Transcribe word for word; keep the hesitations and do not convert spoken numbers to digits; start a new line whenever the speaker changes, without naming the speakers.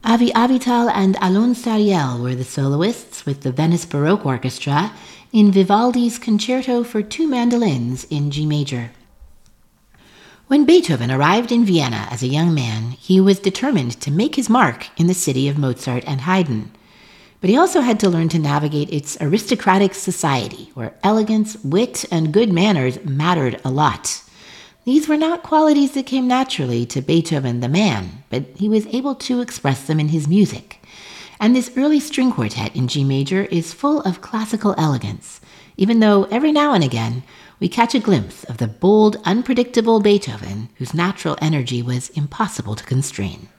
Avi Avital and Alon Sariel were the soloists with the Venice Baroque Orchestra in Vivaldi's Concerto for Two Mandolins in G major. When Beethoven arrived in Vienna as a young man, he was determined to make his mark in the city of Mozart and Haydn. But he also had to learn to navigate its aristocratic society, where elegance, wit, and good manners mattered a lot. These were not qualities that came naturally to Beethoven the man, but he was able to express them in his music. And this early string quartet in G major is full of classical elegance, even though every now and again we catch a glimpse of the bold, unpredictable Beethoven whose natural energy was impossible to constrain.